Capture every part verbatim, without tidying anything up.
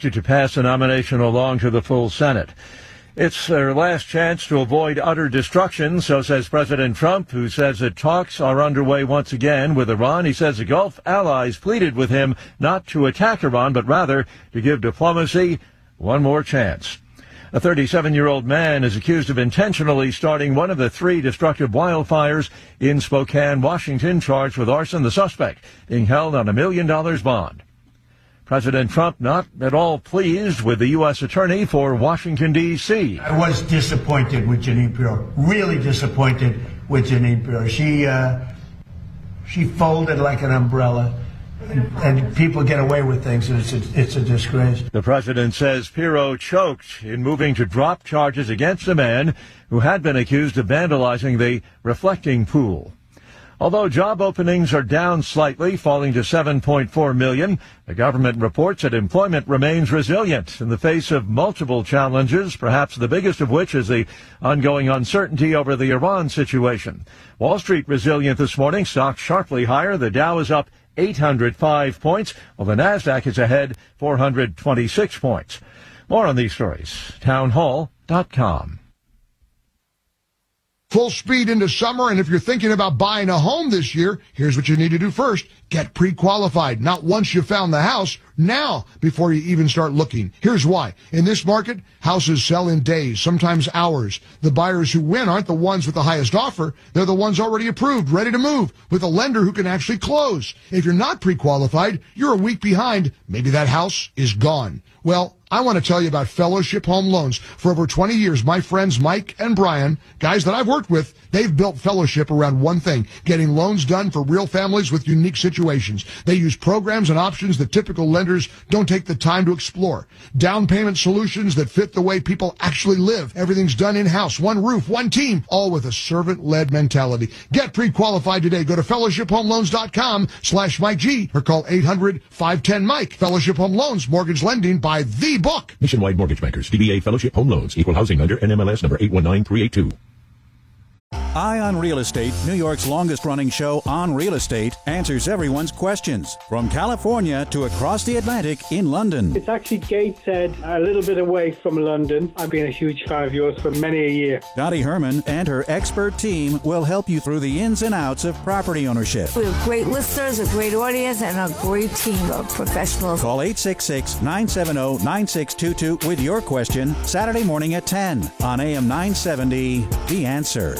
expected to pass the nomination along to the full Senate. It's their last chance to avoid utter destruction, so says President Trump, who says that talks are underway once again with Iran. He says the Gulf allies pleaded with him not to attack Iran, but rather to give diplomacy one more chance. A thirty-seven-year-old man is accused of intentionally starting one of the three destructive wildfires in Spokane, Washington, charged with arson. The suspect being held on a million dollars bond. President Trump not at all pleased with the U S attorney for Washington, D C I was disappointed with Jeanine Pirro, really disappointed with Jeanine Pirro. She, uh, she folded like an umbrella, and, and people get away with things, and it's a, it's a disgrace. The president says Pirro choked in moving to drop charges against a man who had been accused of vandalizing the reflecting pool. Although job openings are down slightly, falling to seven point four million, the government reports that employment remains resilient in the face of multiple challenges, perhaps the biggest of which is the ongoing uncertainty over the Iran situation. Wall Street resilient this morning, stocks sharply higher. The Dow is up eight hundred five points, while the Nasdaq is ahead four hundred twenty-six points. More on these stories, townhall dot com. Full speed into summer, and if you're thinking about buying a home this year, here's what you need to do first. Get pre-qualified. Not once you found the house, now, before you even start looking. Here's why. In this market, houses sell in days, sometimes hours. The buyers who win aren't the ones with the highest offer. They're the ones already approved, ready to move, with a lender who can actually close. If you're not pre-qualified, you're a week behind. Maybe that house is gone. Well, I want to tell you about Fellowship Home Loans. For over twenty years, my friends Mike and Brian, guys that I've worked with, they've built Fellowship around one thing, getting loans done for real families with unique situations. They use programs and options that typical lenders don't take the time to explore. Down payment solutions that fit the way people actually live. Everything's done in-house, one roof, one team, all with a servant-led mentality. Get pre-qualified today. Go to fellowship home loans dot com slash Mike G or call eight hundred five ten Mike. Fellowship Home Loans, mortgage lending by the book. Nationwide Mortgage Bankers, D B A Fellowship Home Loans, Equal Housing Lender, N M L S number eight one nine three eight two. Eye on Real Estate, New York's longest-running show on real estate, answers everyone's questions. From California to across the Atlantic in London. It's actually Gateshead, a little bit away from London. I've been a huge fan of yours for many a year. Dottie Herman and her expert team will help you through the ins and outs of property ownership. We have great listeners, a great audience, and a great team of professionals. Call eight six six, nine seven zero, nine six two two with your question Saturday morning at ten on A M nine seventy, The Answer.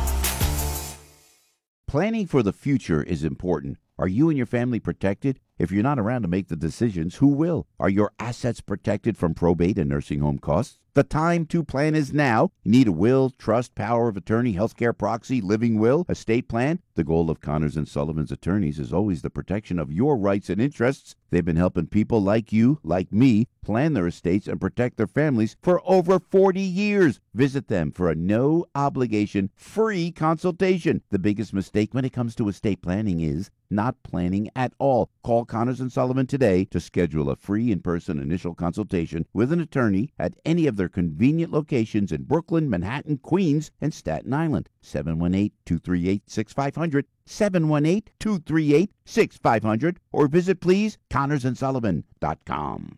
Planning for the future is important. Are you and your family protected? If you're not around to make the decisions, who will? Are your assets protected from probate and nursing home costs? The time to plan is now. You need a will, trust, power of attorney, healthcare proxy, living will, estate plan. The goal of Connors and Sullivan's attorneys is always the protection of your rights and interests. They've been helping people like you, like me, plan their estates and protect their families for over forty years. Visit them for a no-obligation, free consultation. The biggest mistake when it comes to estate planning is not planning at all. Call Connors and Sullivan today to schedule a free in-person initial consultation with an attorney at any of their convenient locations in Brooklyn, Manhattan, Queens, and Staten Island. seven one eight, two three eight, six five zero zero, seven one eight, two three eight, six five zero zero, or visit, please, connors and sullivan dot com.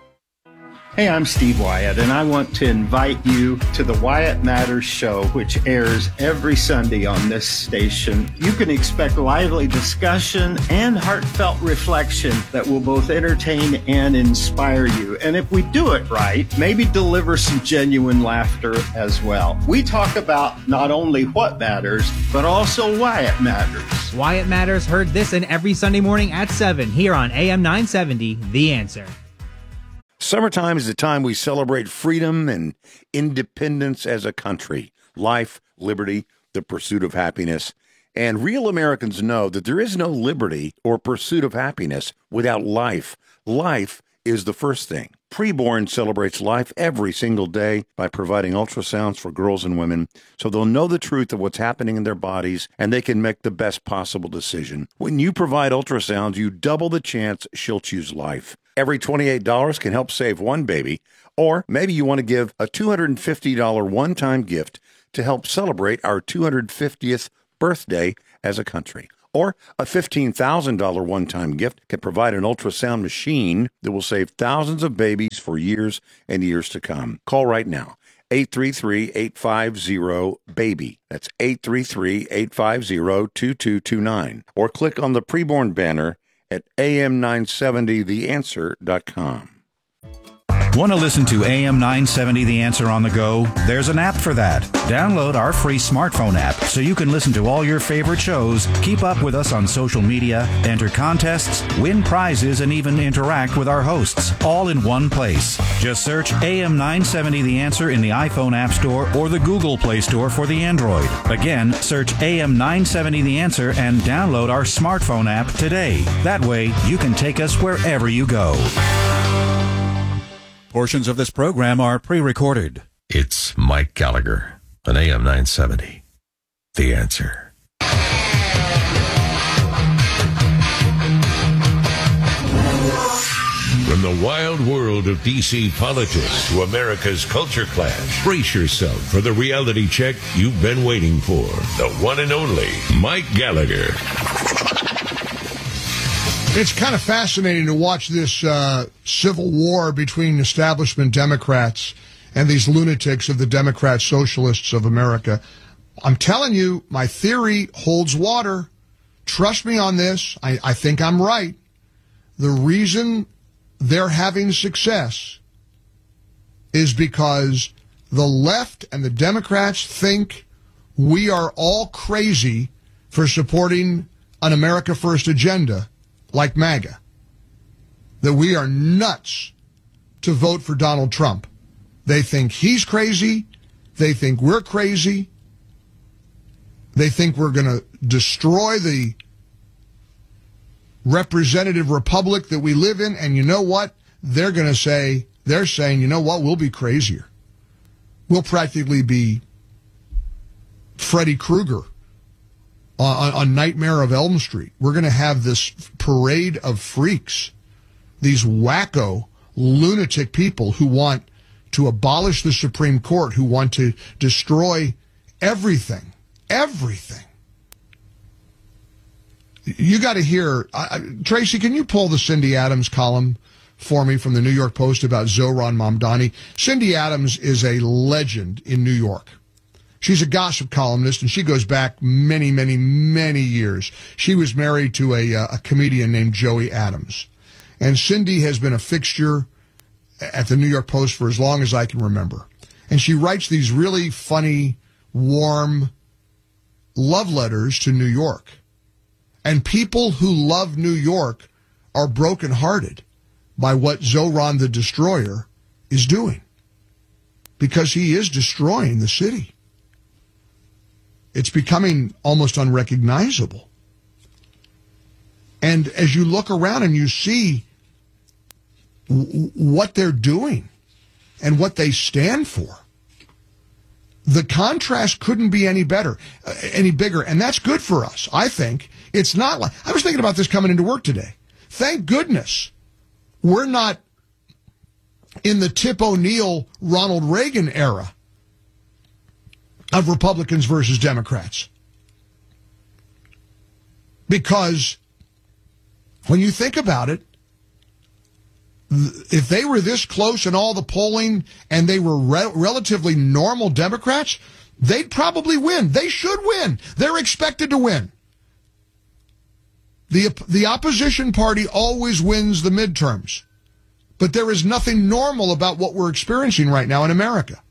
Hey, I'm Steve Wyatt, and I want to invite you to the Wyatt Matters Show, which airs every Sunday on this station. You can expect lively discussion and heartfelt reflection that will both entertain and inspire you. And if we do it right, maybe deliver some genuine laughter as well. We talk about not only what matters, but also why it matters. Wyatt Matters, heard this and every Sunday morning at seven here on A M nine seventy, The Answer. Summertime is the time we celebrate freedom and independence as a country. Life, liberty, the pursuit of happiness. And real Americans know that there is no liberty or pursuit of happiness without life. Life is the first thing. Preborn celebrates life every single day by providing ultrasounds for girls and women so they'll know the truth of what's happening in their bodies and they can make the best possible decision. When you provide ultrasounds, you double the chance she'll choose life. Every twenty-eight dollars can help save one baby, or maybe you want to give a two hundred fifty dollars one-time gift to help celebrate our two hundred fiftieth birthday as a country. Or a fifteen thousand dollars one-time gift can provide an ultrasound machine that will save thousands of babies for years and years to come. Call right now. eight three three, eight five zero, BABY. That's eight three three, eight five zero, two two two nine. Or click on the preborn banner at A M nine seventy the answer dot com. Want to listen to A M nine seventy The Answer on the go? There's an app for that. Download our free smartphone app so you can listen to all your favorite shows, keep up with us on social media, enter contests, win prizes, and even interact with our hosts, all in one place. Just search A M nine seventy The Answer in the iPhone App Store or the Google Play Store for the Android. Again, search A M nine seventy The Answer and download our smartphone app today. That way, you can take us wherever you go. Portions of this program are pre-recorded. It's Mike Gallagher on A M nine seventy. The Answer. From the wild world of D C politics to America's culture clash, brace yourself for the reality check you've been waiting for. The one and only Mike Gallagher. It's kind of fascinating to watch this uh, civil war between establishment Democrats and these lunatics of the Democrat Socialists of America. I'm telling you, my theory holds water. Trust me on this. I, I think I'm right. The reason they're having success is because the left and the Democrats think we are all crazy for supporting an America First agenda like MAGA, that we are nuts to vote for Donald Trump. They think he's crazy. They think we're crazy. They think we're going to destroy the representative republic that we live in. And you know what? They're going to say, they're saying, you know what? We'll be crazier. We'll practically be Freddy Krueger On, on Nightmare of Elm Street. We're going to have this parade of freaks, these wacko, lunatic people who want to abolish the Supreme Court, who want to destroy everything, everything. You got to hear, uh, Tracy, can you pull the Cindy Adams column for me from the New York Post about Zohran Mamdani? Cindy Adams is a legend in New York. She's a gossip columnist, and she goes back many, many, many years. She was married to a, uh, a comedian named Joey Adams. And Cindy has been a fixture at the New York Post for as long as I can remember. And she writes these really funny, warm love letters to New York. And people who love New York are brokenhearted by what Zohran the Destroyer is doing, because he is destroying the city. It's becoming almost unrecognizable. And as you look around and you see w- what they're doing and what they stand for, the contrast couldn't be any better, uh, any bigger. And that's good for us, I think. It's not like, I was thinking about this coming into work today. Thank goodness we're not in the Tip O'Neill, Ronald Reagan era of Republicans versus Democrats. Because when you think about it, if they were this close in all the polling and they were re- relatively normal Democrats, they'd probably win. They should win. They're expected to win. The, the opposition party always wins the midterms. But there is nothing normal about what we're experiencing right now in America.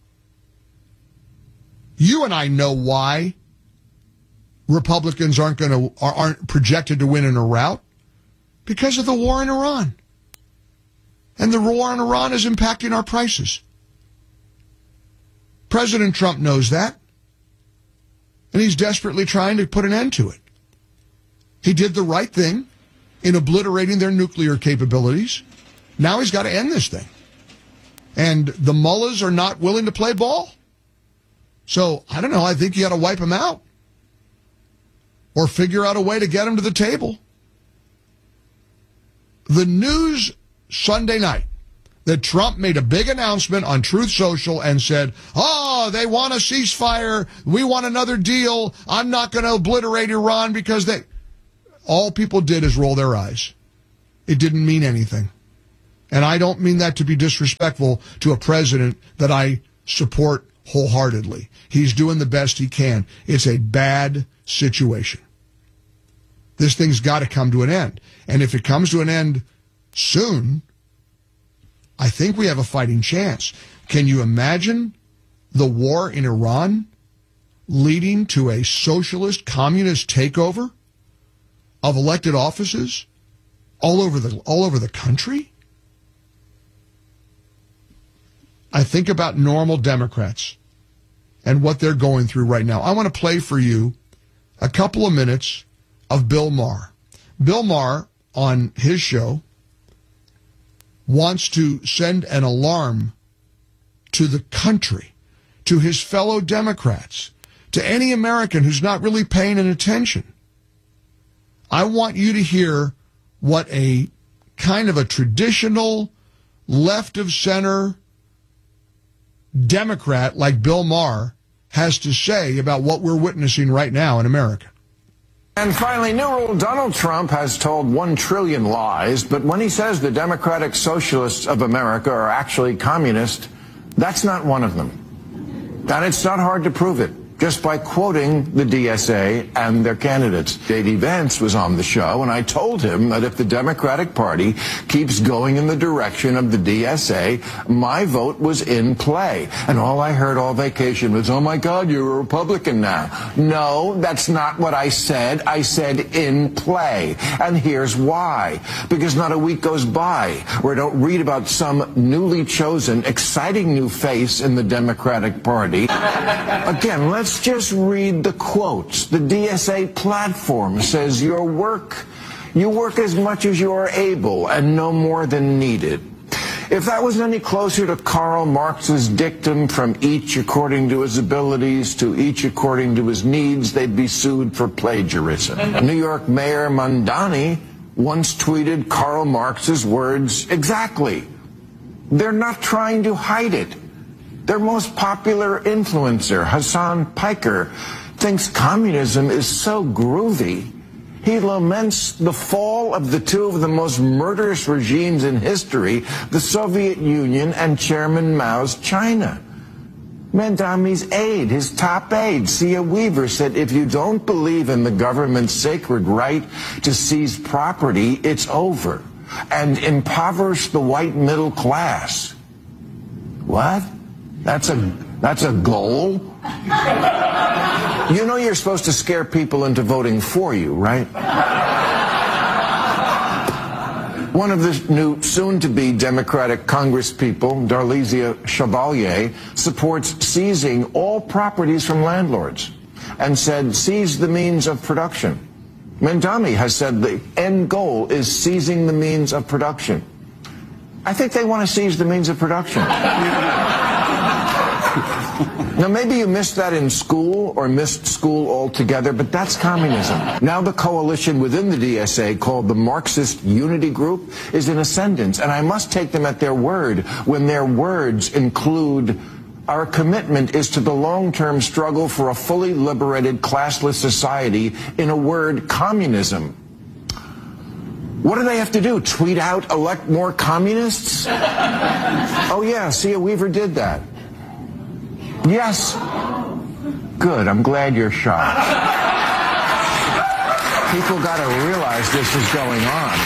You and I know why Republicans aren't going to aren't projected to win in a rout, because of the war in Iran. And the war in Iran is impacting our prices. President Trump knows that, and he's desperately trying to put an end to it. He did the right thing in obliterating their nuclear capabilities. Now he's got to end this thing. And the mullahs are not willing to play ball. So, I don't know, I think you got to wipe them out. Or figure out a way to get them to the table. The news Sunday night that Trump made a big announcement on Truth Social and said, oh, they want a ceasefire, we want another deal, I'm not going to obliterate Iran because they... All people did is roll their eyes. It didn't mean anything. And I don't mean that to be disrespectful to a president that I support wholeheartedly. He's doing the best he can. It's a bad situation. This thing's got to come to an end. And if it comes to an end soon, I think we have a fighting chance. Can you imagine the war in Iran leading to a socialist, communist takeover of elected offices all over the all over the country? I think about normal Democrats and what they're going through right now. I want to play for you a couple of minutes of Bill Maher. Bill Maher, on his show, wants to send an alarm to the country, to his fellow Democrats, to any American who's not really paying any attention. I want you to hear what a kind of a traditional left-of-center Democrat like Bill Maher has to say about what we're witnessing right now in America. And finally, new rule, Donald Trump has told one trillion lies, but when he says the Democratic Socialists of America are actually communist, that's not one of them. And it's not hard to prove it, just by quoting the D S A and their candidates. J D Vance was on the show, and I told him that if the Democratic Party keeps going in the direction of the D S A, my vote was in play. And all I heard all vacation was, oh my God, you're a Republican now. No, that's not what I said. I said in play. And here's why. Because not a week goes by where I don't read about some newly chosen, exciting new face in the Democratic Party. Again, let's Let's just read the quotes. The D S A platform says your work, you work as much as you are able and no more than needed. If that was any closer to Karl Marx's dictum, from each according to his abilities to each according to his needs, they'd be sued for plagiarism. New York Mayor Mamdani once tweeted Karl Marx's words exactly. They're not trying to hide it. Their most popular influencer, Hassan Piker, thinks communism is so groovy, he laments the fall of the two of the most murderous regimes in history, the Soviet Union and Chairman Mao's China. Mamdani's aide, his top aide, Sia Weaver, said, if you don't believe in the government's sacred right to seize property, it's over, and impoverish the white middle class. What? That's a that's a goal? You know you're supposed to scare people into voting for you, right? One of the new soon-to-be Democratic congresspeople, Darlisia Chevalier, supports seizing all properties from landlords and said seize the means of production. Mamdani has said the end goal is seizing the means of production. I think they want to seize the means of production. Now, maybe you missed that in school or missed school altogether, but that's communism. Now the coalition within the D S A, called the Marxist Unity Group, is in ascendance, and I must take them at their word when their words include, our commitment is to the long-term struggle for a fully liberated, classless society, in a word, communism. What do they have to do? Tweet out, elect more communists? Oh yeah, Sia Weaver did that. Yes. Good. I'm glad you're shocked. People got to realize this is going on.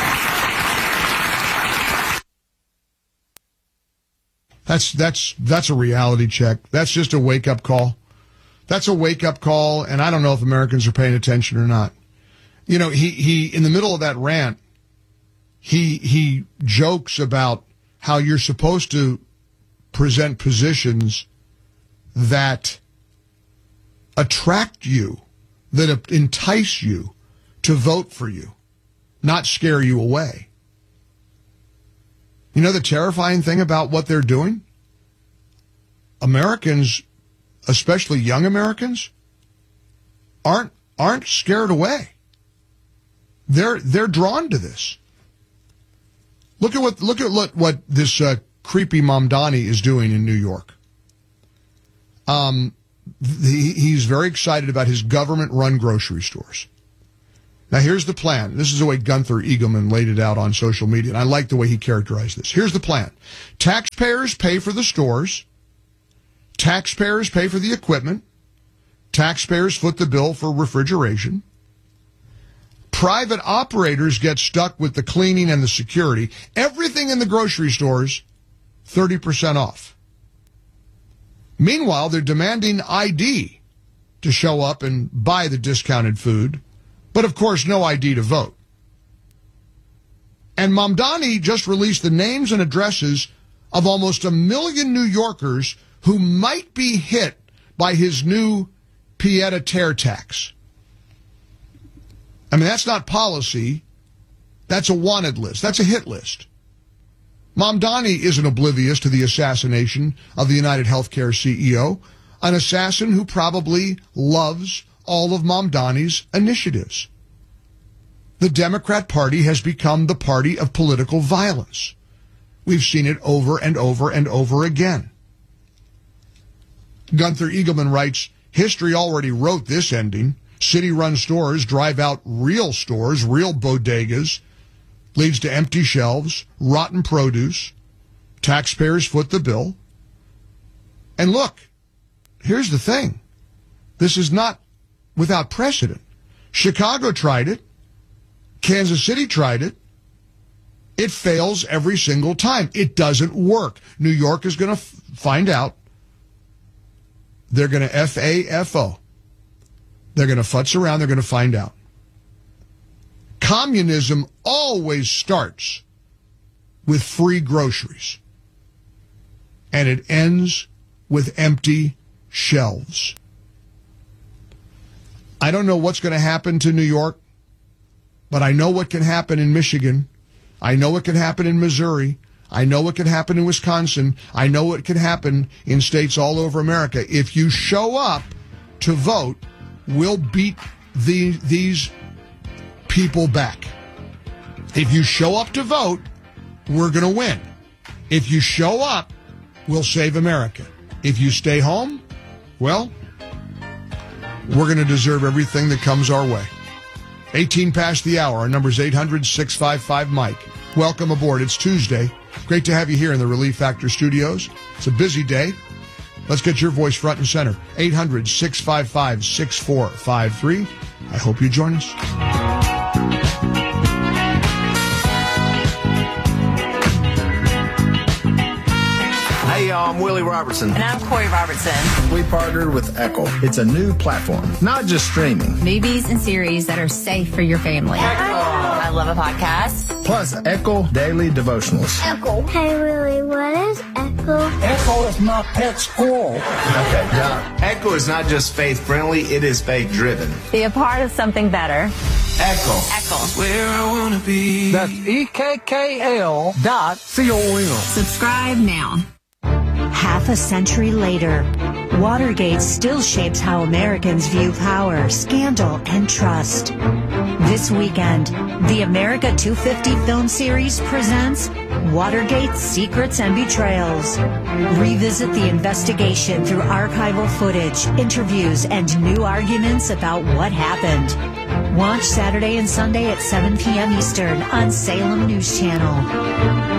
That's that's that's a reality check. That's just a wake-up call. That's a wake-up call, and I don't know if Americans are paying attention or not. You know, he, he in the middle of that rant, he he jokes about how you're supposed to present positions that attract you, that entice you to vote for you, not scare you away. You know the terrifying thing about what they're doing? Americans, especially young Americans, aren't aren't scared away. They're they're drawn to this. Look at what look at what, what this uh, creepy Mamdani is doing in New York. Um, he, he's very excited about his government-run grocery stores. Now, here's the plan. This is the way Gunther Eagleman laid it out on social media, and I like the way he characterized this. Here's the plan. Taxpayers pay for the stores. Taxpayers pay for the equipment. Taxpayers foot the bill for refrigeration. Private operators get stuck with the cleaning and the security. Everything in the grocery stores, thirty percent off. Meanwhile, they're demanding I D to show up and buy the discounted food, but of course, no I D to vote. And Mamdani just released the names and addresses of almost a million New Yorkers who might be hit by his new pied-à-terre tax. I mean, that's not policy. That's a wanted list. That's a hit list. Mamdani isn't oblivious to the assassination of the United Healthcare C E O, an assassin who probably loves all of Mamdani's initiatives. The Democrat Party has become the party of political violence. We've seen it over and over and over again. Gunther Eagleman writes, history already wrote this ending. City-run stores drive out real stores, real bodegas, leads to empty shelves, rotten produce, taxpayers foot the bill. And look, here's the thing. This is not without precedent. Chicago tried it. Kansas City tried it. It fails every single time. It doesn't work. New York is going to f- find out. They're going to F A F O. They're going to futz around. They're going to find out. Communism always starts with free groceries. And it ends with empty shelves. I don't know what's going to happen to New York, but I know what can happen in Michigan. I know what can happen in Missouri. I know what can happen in Wisconsin. I know what can happen in states all over America. If you show up to vote, we'll beat the, these people back. If you show up to vote, we're going to win. If you show up, we'll save America. If you stay home, well, we're going to deserve everything that comes our way. eighteen past the hour. Our number is eight hundred, six five five, Mike. Welcome aboard. It's Tuesday. Great to have you here in the Relief Factor studios. It's a busy day. Let's get your voice front and center. eight hundred, six five five, six four five three. I hope you join us. Hey, y'all, I'm Willie Robertson. And I'm Corey Robertson. We partnered with Echo. It's a new platform, not just streaming. Movies and series that are safe for your family. Echo. I love a podcast. Plus, Echo Daily Devotionals. Echo. Hey, Willie, what is Echo? Echo is my pet squirrel. Okay, now, Echo is not just faith-friendly, it is faith-driven. Be a part of something better. Echo. Echo. Where I want to be. That's E K K L dot C O M. Subscribe now. Half a century later, Watergate still shapes how Americans view power, scandal, and trust. This weekend, the America two fifty film series presents Watergate Secrets and Betrayals. Revisit the investigation through archival footage, interviews, and new arguments about what happened. Watch Saturday and Sunday at seven p.m. Eastern on Salem News Channel.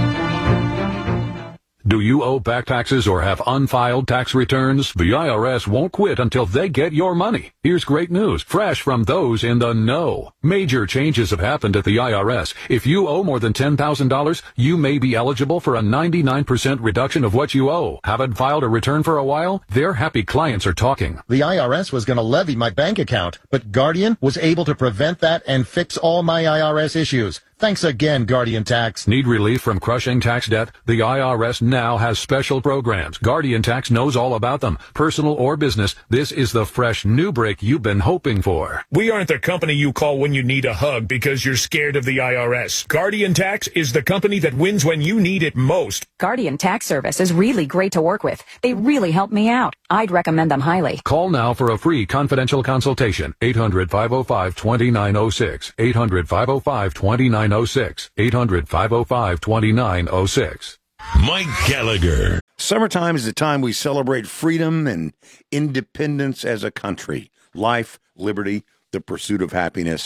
Do you owe back taxes or have unfiled tax returns? The I R S won't quit until they get your money. Here's great news, fresh from those in the know. Major changes have happened at the I R S. If you owe more than ten thousand dollars, you may be eligible for a ninety-nine percent reduction of what you owe. Haven't filed a return for a while? Their happy clients are talking. The I R S was going to levy my bank account, but Guardian was able to prevent that and fix all my I R S issues. Thanks again, Guardian Tax. Need relief from crushing tax debt? The I R S now has special programs. Guardian Tax knows all about them. Personal or business, this is the fresh new break you've been hoping for. We aren't the company you call when you need a hug because you're scared of the I R S. Guardian Tax is the company that wins when you need it most. Guardian Tax Service is really great to work with. They really help me out. I'd recommend them highly. Call now for a free confidential consultation. eight hundred, five oh five, two nine oh six. eight hundred, five oh five, two nine oh six. eight hundred, five oh five, two nine oh six. Mike Gallagher. Summertime is the time we celebrate freedom and independence as a country. Life, liberty, the pursuit of happiness.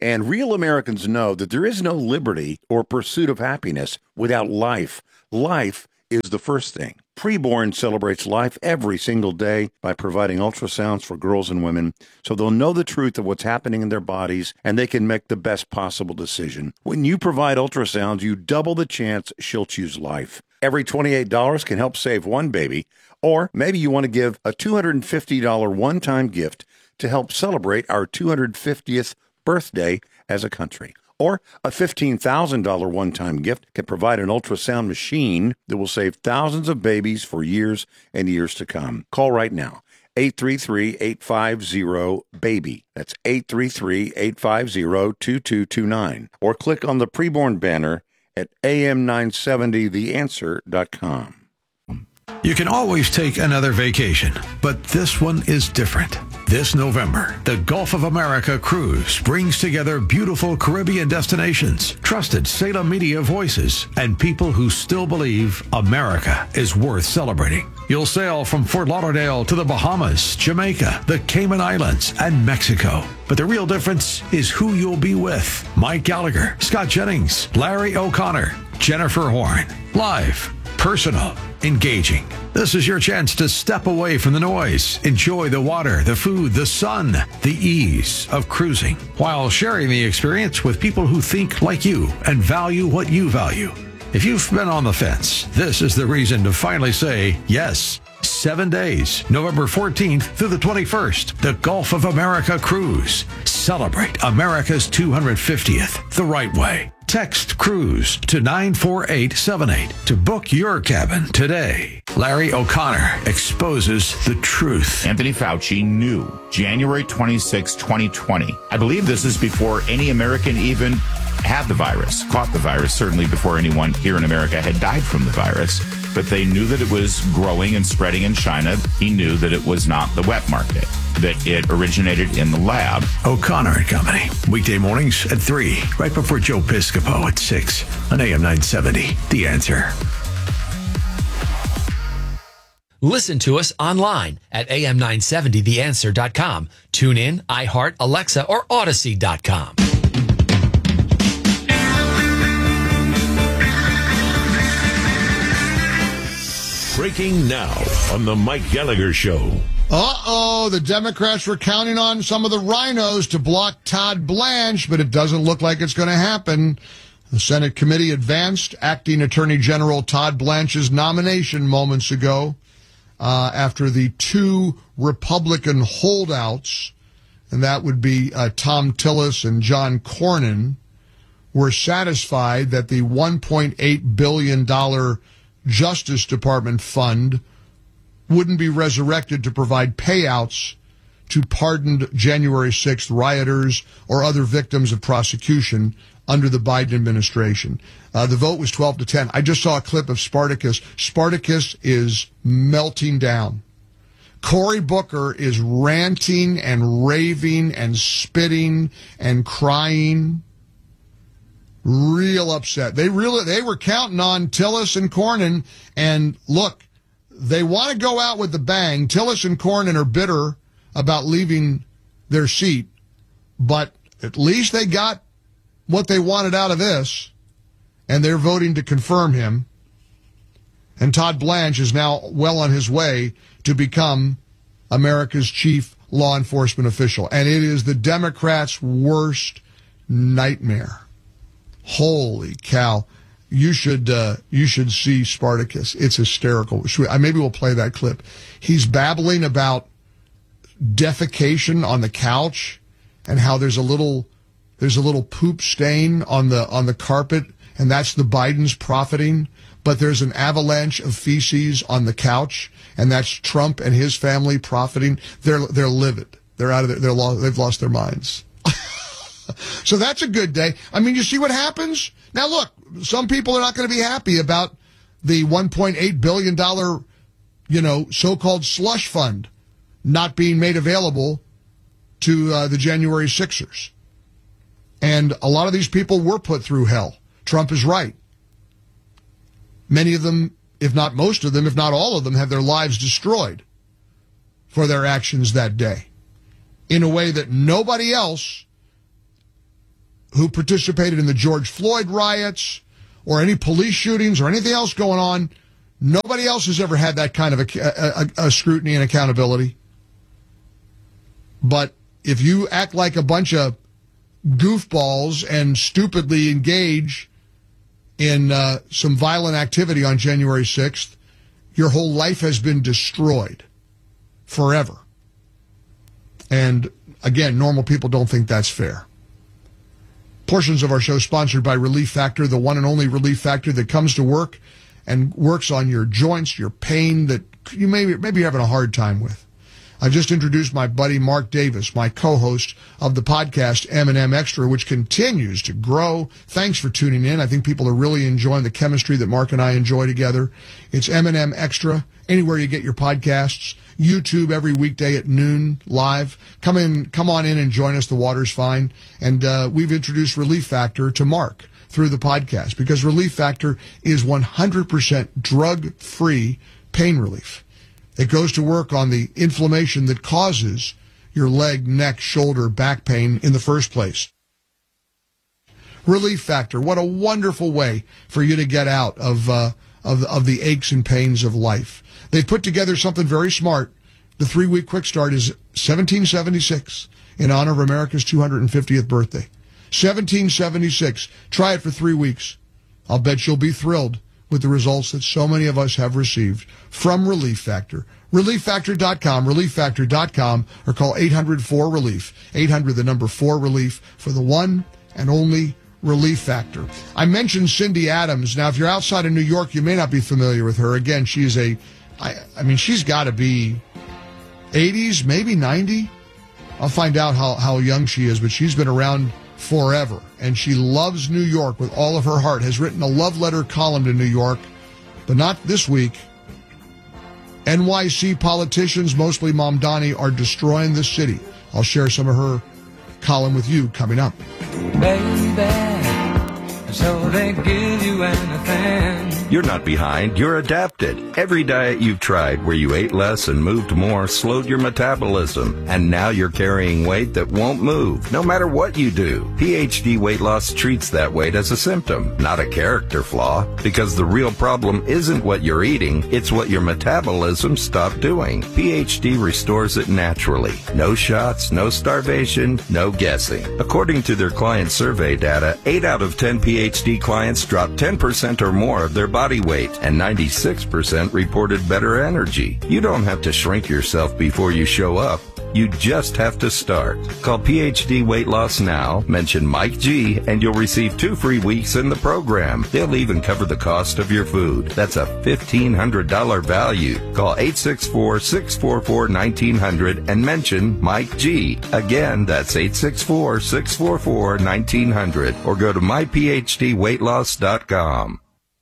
And real Americans know that there is no liberty or pursuit of happiness without life. Life is the first thing. Preborn celebrates life every single day by providing ultrasounds for girls and women so they'll know the truth of what's happening in their bodies and they can make the best possible decision. When you provide ultrasounds, you double the chance she'll choose life. Every twenty-eight dollars can help save one baby, or maybe you want to give a two hundred fifty dollars one-time gift to help celebrate our two hundred fiftieth birthday as a country. Or a fifteen thousand dollars one-time gift can provide an ultrasound machine that will save thousands of babies for years and years to come. Call right now, eight three three, eight five zero, BABY. That's eight three three, eight five zero, two two two nine. Or click on the preborn banner at A M nine seventy the answer dot com. You can always take another vacation, but this one is different. This November, the Gulf of America Cruise brings together beautiful Caribbean destinations, trusted Salem media voices, and people who still believe America is worth celebrating. You'll sail from Fort Lauderdale to the Bahamas, Jamaica, the Cayman Islands, and Mexico. But the real difference is who you'll be with. Mike Gallagher, Scott Jennings, Larry O'Connor, Jennifer Horn. Live, personal, engaging. This is your chance to step away from the noise, enjoy the water, the food, the sun, the ease of cruising, while sharing the experience with people who think like you and value what you value. If you've been on the fence, this is the reason to finally say yes. Seven days, November fourteenth through the twenty-first, the Gulf of America Cruise. Celebrate America's two hundred fiftieth the right way. Text CRUISE to nine four eight seven eight to book your cabin today. Larry O'Connor exposes the truth. Anthony Fauci knew January twenty-sixth, twenty twenty. I believe this is before any American even had the virus, caught the virus, certainly before anyone here in America had died from the virus. But they knew that it was growing and spreading in China. He knew that it was not the wet market, that it originated in the lab. O'Connor and Company, weekday mornings at three, right before Joe Piscopo at six on A M nine seventy. The Answer. Listen to us online at A M nine seventy the answer dot com. Tune in, iHeart, Alexa, or Odyssey dot com. Breaking now on the Mike Gallagher Show. Uh-oh, the Democrats were counting on some of the rhinos to block Todd Blanche, but it doesn't look like it's going to happen. The Senate committee advanced acting Attorney General Todd Blanche's nomination moments ago uh, after the two Republican holdouts, and that would be uh, Tom Tillis and John Cornyn, were satisfied that the one point eight billion dollars Justice Department fund wouldn't be resurrected to provide payouts to pardoned January sixth rioters or other victims of prosecution under the Biden administration. Uh, the vote was twelve to ten. I just saw a clip of Spartacus. Spartacus is melting down. Cory Booker is ranting and raving and spitting and crying. Real upset. They really, they were counting on Tillis and Cornyn, and look, they want to go out with the bang. Tillis and Cornyn are bitter about leaving their seat, but at least they got what they wanted out of this, and they're voting to confirm him. And Todd Blanche is now well on his way to become America's chief law enforcement official, and it is the Democrats' worst nightmare. Holy cow. You should uh, you should see Spartacus. It's hysterical. Maybe we'll play that clip. He's babbling about defecation on the couch and how there's a little there's a little poop stain on the on the carpet, and that's the Bidens profiting. But there's an avalanche of feces on the couch, and that's Trump and his family profiting. They're they're livid. They're out of their, they're lost, they've lost their minds. So that's a good day. I mean, you see what happens? Now, look, some people are not going to be happy about the one point eight billion dollars, you know, so-called slush fund not being made available to uh, the January sixers. And a lot of these people were put through hell. Trump is right. Many of them, if not most of them, if not all of them, have their lives destroyed for their actions that day in a way that nobody else who participated in the George Floyd riots or any police shootings or anything else going on. Nobody else has ever had that kind of a, a, a scrutiny and accountability. But if you act like a bunch of goofballs and stupidly engage in uh, some violent activity on January sixth, your whole life has been destroyed forever. And again, normal people don't think that's fair. Portions of our show sponsored by Relief Factor, the one and only Relief Factor that comes to work and works on your joints, your pain that you may maybe you're having a hard time with. I've just introduced my buddy Mark Davis, my co-host of the podcast M and M Extra, which continues to grow. Thanks for tuning in. I think people are really enjoying the chemistry that Mark and I enjoy together. It's M and M Extra, anywhere you get your podcasts. YouTube every weekday at noon, live. Come in, come on in and join us. The water's fine. And uh, we've introduced Relief Factor to Mark through the podcast because Relief Factor is one hundred percent drug-free pain relief. It goes to work on the inflammation that causes your leg, neck, shoulder, back pain in the first place. Relief Factor, what a wonderful way for you to get out of uh, of, of the aches and pains of life. They've put together something very smart. The three-week quick start is seventeen seventy-six in honor of America's two hundred fiftieth birthday. seventeen seventy-six. Try it for three weeks. I'll bet you'll be thrilled with the results that so many of us have received from Relief Factor. relief factor dot com, relief factor dot com, or call eight hundred four relief. eight hundred, the number four relief, for the one and only Relief Factor. I mentioned Cindy Adams. Now, if you're outside of New York, you may not be familiar with her. Again, she's a, I, I mean, she's got to be eighties, maybe ninety. I'll find out how, how young she is, but she's been around forever, and she loves New York with all of her heart, has written a love letter column to New York, but not this week. N Y C politicians, mostly Mamdani, are destroying the city. I'll share some of her column with you coming up. Baby, so they give you anything. You're not behind, you're adapted. Every diet you've tried where you ate less and moved more slowed your metabolism, and now you're carrying weight that won't move, no matter what you do. P H D Weight Loss treats that weight as a symptom, not a character flaw, because the real problem isn't what you're eating, it's what your metabolism stopped doing. P H D restores it naturally. No shots, no starvation, no guessing. According to their client survey data, eight out of ten P H D clients dropped ten percent or more of their body weight, and ninety-six percent reported better energy. You don't have to shrink yourself before you show up. You just have to start. Call P H D Weight Loss now, mention Mike G, and you'll receive two free weeks in the program. They'll even cover the cost of your food. That's a fifteen hundred dollars value. Call eight six four, six four four, one nine zero zero and mention Mike G. Again, that's eight six four, six four four, one nine zero zero or go to my p h d weight loss dot com.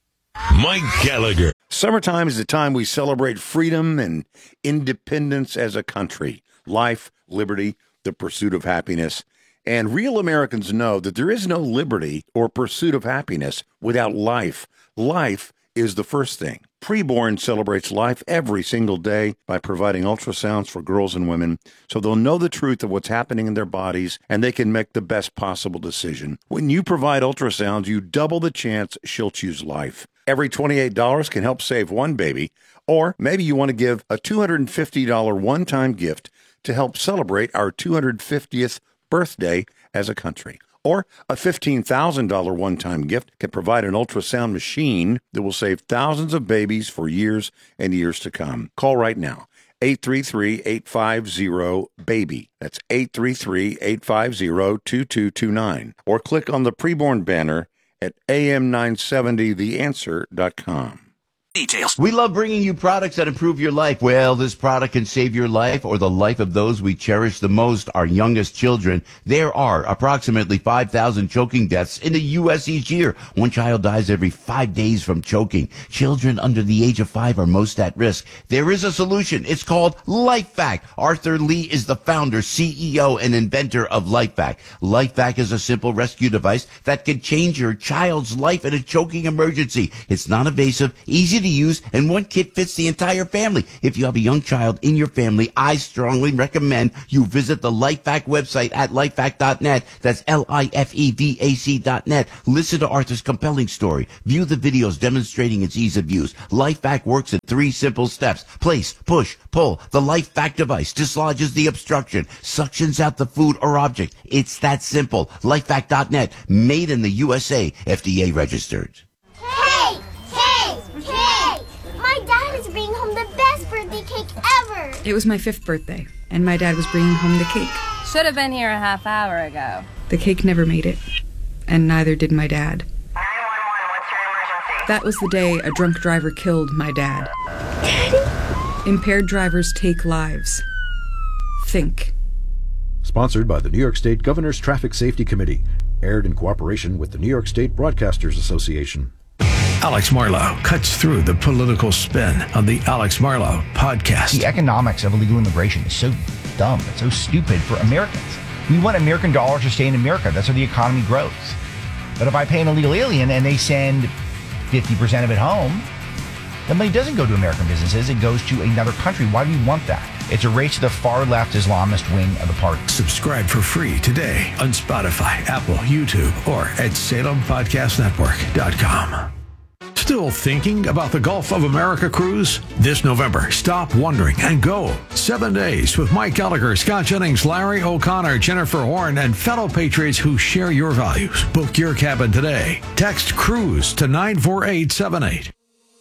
Mike Gallagher. Summertime is the time we celebrate freedom and independence as a country. Life, liberty, the pursuit of happiness. And real Americans know that there is no liberty or pursuit of happiness without life. Life is the first thing. Preborn celebrates life every single day by providing ultrasounds for girls and women so they'll know the truth of what's happening in their bodies and they can make the best possible decision. When you provide ultrasounds, you double the chance she'll choose life. Every twenty-eight dollars can help save one baby, or maybe you want to give a two hundred fifty dollars one-time gift to help celebrate our two hundred fiftieth birthday as a country. Or a fifteen thousand dollars one-time gift can provide an ultrasound machine that will save thousands of babies for years and years to come. Call right now, eight three three, eight five zero, BABY. That's eight three three, eight five zero, two two two nine. Or click on the preborn banner at A M nine seventy the answer dot com. Details. We love bringing you products that improve your life. Well, this product can save your life or the life of those we cherish the most, our youngest children. There are approximately five thousand choking deaths in the U S each year. One child dies every five days from choking. Children under the age of five are most at risk. There is a solution. It's called LifeVac. Arthur Lee is the founder, C E O, and inventor of LifeVac. LifeVac is a simple rescue device that can change your child's life in a choking emergency. It's non-invasive, easy easy to use, and one kit fits the entire family. If you have a young child in your family, I strongly recommend you visit the LifeVac website at lifevac dot net. That's L I F E V A C dot net. Listen to Arthur's compelling story. View the videos demonstrating its ease of use. LifeVac works in three simple steps. Place, push, pull. The LifeVac device dislodges the obstruction, suctions out the food or object. It's that simple. lifevac dot net. Made in the U S A. F D A registered. Hey! Hey! Hey! My dad is bringing home the best birthday cake ever! It was my fifth birthday, and my dad was bringing home the cake. Should have been here a half hour ago. The cake never made it, and neither did my dad. That was the day a drunk driver killed my dad. Daddy? Impaired drivers take lives. Think. Sponsored by the New York State Governor's Traffic Safety Committee. Aired in cooperation with the New York State Broadcasters Association. Alex Marlow cuts through the political spin on the Alex Marlow podcast. The economics of illegal immigration is so dumb. It's so stupid for Americans. We want American dollars to stay in America. That's how the economy grows. But if I pay an illegal alien and they send fifty percent of it home, the money doesn't go to American businesses. It goes to another country. Why do we want that? It's a race to the far-left Islamist wing of the party. Subscribe for free today on Spotify, Apple, YouTube, or at Salem Podcast Network dot com. Still thinking about the Gulf of America cruise? This November, stop wondering and go. Seven days with Mike Gallagher, Scott Jennings, Larry O'Connor, Jennifer Horn, and fellow patriots who share your values. Book your cabin today. Text CRUISE to nine four eight seven eight.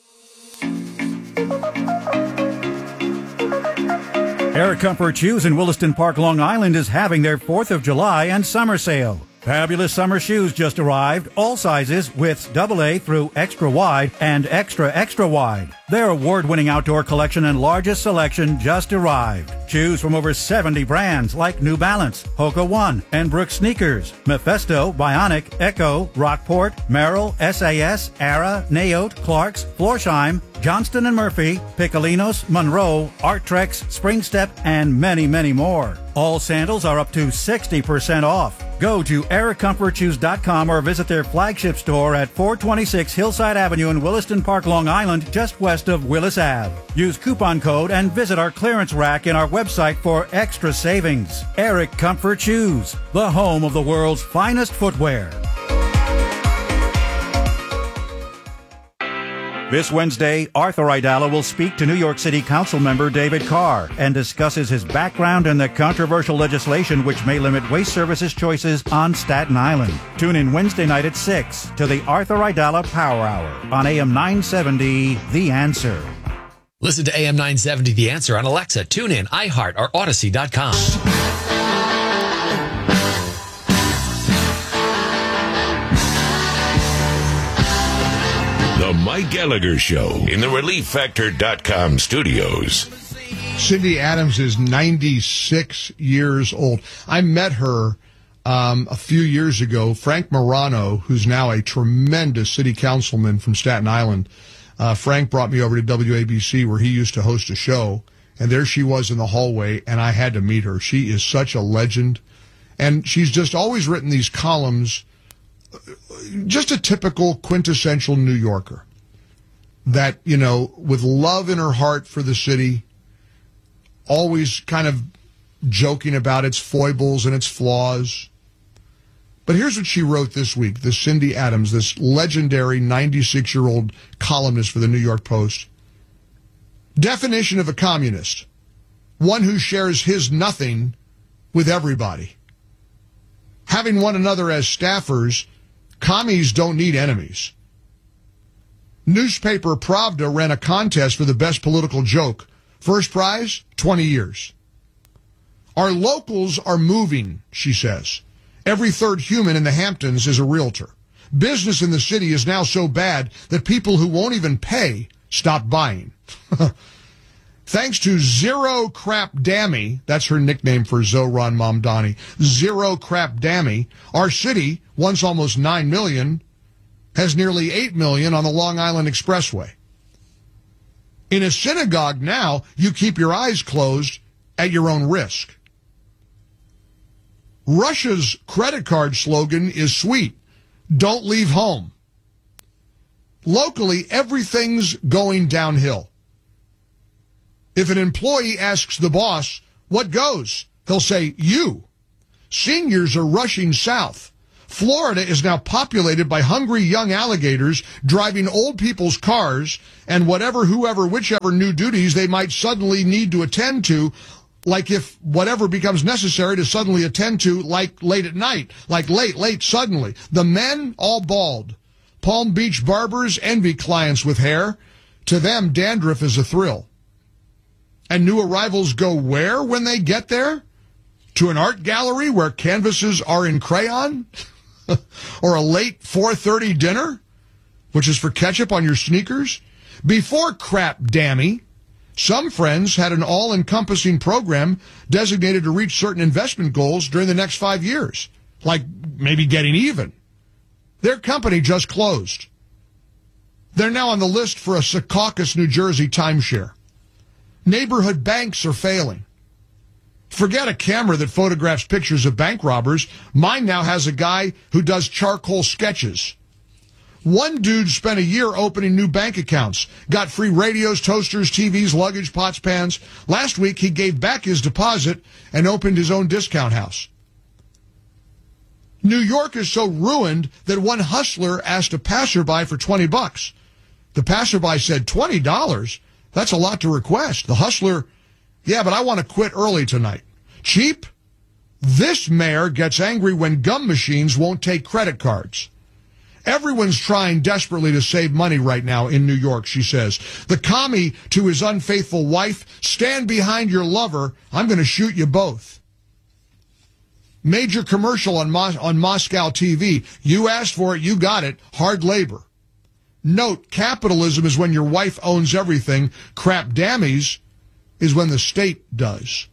Eric Comfort Shoes in Williston Park, Long Island is having their fourth of July and summer sale. Fabulous summer shoes just arrived, all sizes, widths double A through extra wide and extra extra wide. Their award-winning outdoor collection and largest selection just arrived. Choose from over seventy brands like New Balance, Hoka One, and Brooks Sneakers, Mephisto, Bionic, Echo, Rockport, Merrill, S A S, Ara, Naote, Clarks, Florsheim, Johnston and Murphy, Piccolinos, Monroe, Arttrex, Spring Step, and many, many more. All sandals are up to sixty percent off. Go to eric comfort shoes dot com or visit their flagship store at four twenty-six Hillside Avenue in Williston Park, Long Island, just west of Willis Avenue. Use coupon code and visit our clearance rack in our website for extra savings. Eric Comfort Shoes, the home of the world's finest footwear. This Wednesday, Arthur Aidala will speak to New York City Council member David Carr and discusses his background in the controversial legislation which may limit waste services choices on Staten Island. Tune in Wednesday night at six to the Arthur Aidala Power Hour on A M nine seventy, The Answer. Listen to A M nine seventy The Answer on Alexa, TuneIn, iHeart, or Odyssey dot com. The Mike Gallagher Show in the relief factor dot com studios. Cindy Adams is ninety-six years old. I met her um, a few years ago. Frank Morano, who's now a tremendous city councilman from Staten Island, uh, Frank brought me over to W A B C where he used to host a show, and there she was in the hallway, and I had to meet her. She is such a legend, and she's just always written these columns. Just a typical quintessential New Yorker that, you know, with love in her heart for the city, always kind of joking about its foibles and its flaws. But here's what she wrote this week, this Cindy Adams, this legendary ninety-six-year-old columnist for the New York Post. Definition of a communist: one who shares his nothing with everybody. Having one another as staffers, commies don't need enemies. Newspaper Pravda ran a contest for the best political joke. First prize, twenty years. Our locals are moving, she says. Every third human in the Hamptons is a realtor. Business in the city is now so bad that people who won't even pay stop buying. Thanks to Zero Crap Dammy, that's her nickname for Zohran Mamdani, Zero Crap Dammy, our city, once almost nine million, has nearly eight million on the Long Island Expressway. In a synagogue now, you keep your eyes closed at your own risk. Russia's credit card slogan is sweet: don't leave home. Locally, everything's going downhill. If an employee asks the boss, what goes? He'll say, you. Seniors are rushing south. Florida is now populated by hungry young alligators driving old people's cars and whatever, whoever, whichever new duties they might suddenly need to attend to, like if whatever becomes necessary to suddenly attend to, like late at night, like late, late, suddenly. The men, all bald. Palm Beach barbers envy clients with hair. To them, dandruff is a thrill. And new arrivals go where when they get there? To an art gallery where canvases are in crayon? Or a late four thirty dinner, which is for ketchup on your sneakers? Before crap dammy, some friends had an all-encompassing program designated to reach certain investment goals during the next five years, like maybe getting even. Their company just closed. They're now on the list for a Secaucus, New Jersey timeshare. Neighborhood banks are failing. Forget a camera that photographs pictures of bank robbers. Mine now has a guy who does charcoal sketches. One dude spent a year opening new bank accounts, got free radios, toasters, T Vs, luggage, pots, pans. Last week, he gave back his deposit and opened his own discount house. New York is so ruined that one hustler asked a passerby for twenty bucks. The passerby said, twenty dollars? That's a lot to request. The hustler, yeah, but I want to quit early tonight. Cheap? This mayor gets angry when gum machines won't take credit cards. Everyone's trying desperately to save money right now in New York, she says. The commie to his unfaithful wife, stand behind your lover, I'm going to shoot you both. Major commercial on, Mos- on Moscow T V. You asked for it, you got it. Hard labor. Note, capitalism is when your wife owns everything. Crap dammies is when the state does.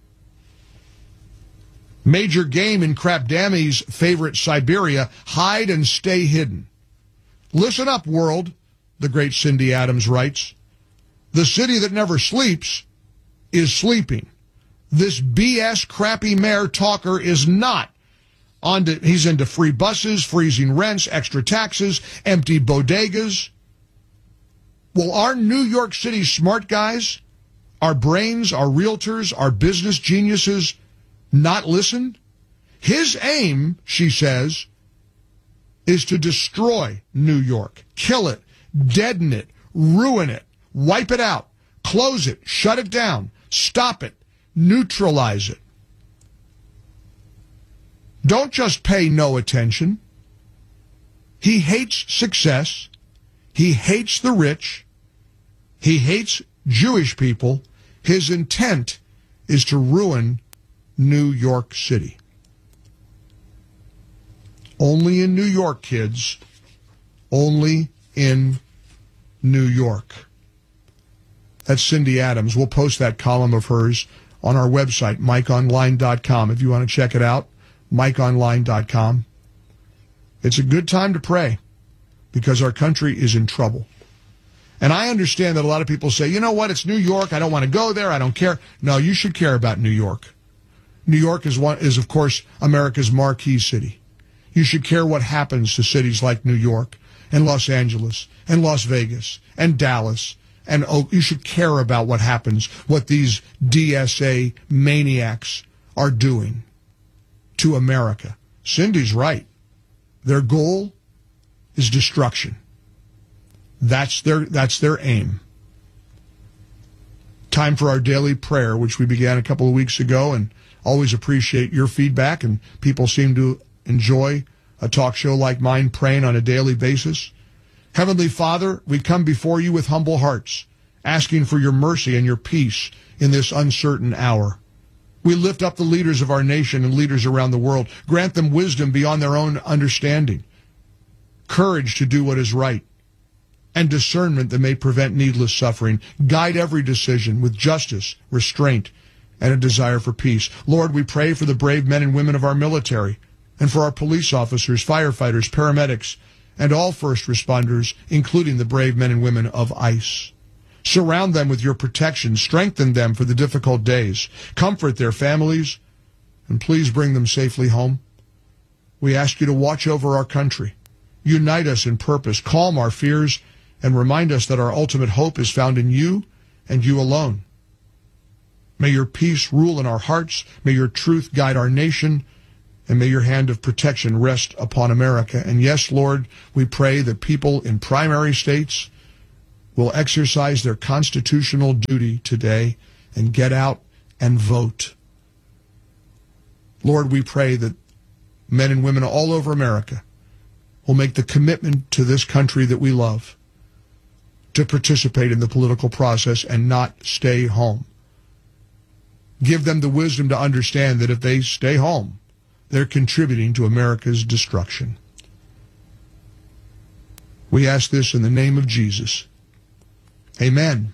Major game in Crap Dammy's favorite Siberia, hide and stay hidden. Listen up, world, the great Cindy Adams writes. The city that never sleeps is sleeping. This B S crappy mayor talker is not. On to, he's into free buses, freezing rents, extra taxes, empty bodegas. Will our New York City smart guys, our brains, our realtors, our business geniuses not listen? His aim, she says, is to destroy New York, kill it, deaden it, ruin it, wipe it out, close it, shut it down, stop it, neutralize it. Don't just pay no attention. He hates success. He hates the rich. He hates Jewish people. His intent is to ruin New York City. Only in New York, kids. Only in New York. That's Cindy Adams. We'll post that column of hers on our website, mike online dot com. If you want to check it out, mike online dot com. It's a good time to pray because our country is in trouble. And I understand that a lot of people say, you know what, it's New York, I don't want to go there, I don't care. No, you should care about New York. New York is, one, is of course, America's marquee city. You should care what happens to cities like New York and Los Angeles and Las Vegas and Dallas. And oh, you should care about what happens, what these D S A maniacs are doing to America. Cindy's right. Their goal is destruction. That's their, that's their aim. Time for our daily prayer, which we began a couple of weeks ago, and always appreciate your feedback, and people seem to enjoy a talk show like mine praying on a daily basis. Heavenly Father, we come before you with humble hearts, asking for your mercy and your peace in this uncertain hour. We lift up the leaders of our nation and leaders around the world. Grant them wisdom beyond their own understanding, courage to do what is right, and discernment that may prevent needless suffering. Guide every decision with justice, restraint, and a desire for peace. Lord, we pray for the brave men and women of our military and for our police officers, firefighters, paramedics, and all first responders, including the brave men and women of ICE. Surround them with your protection. Strengthen them for the difficult days. Comfort their families, and please bring them safely home. We ask you to watch over our country. Unite us in purpose. Calm our fears and remind us that our ultimate hope is found in you and you alone. May your peace rule in our hearts. May your truth guide our nation. And may your hand of protection rest upon America. And yes, Lord, we pray that people in primary states will exercise their constitutional duty today and get out and vote. Lord, we pray that men and women all over America will make the commitment to this country that we love to participate in the political process and not stay home. Give them the wisdom to understand that if they stay home, they're contributing to America's destruction. We ask this in the name of Jesus. Amen.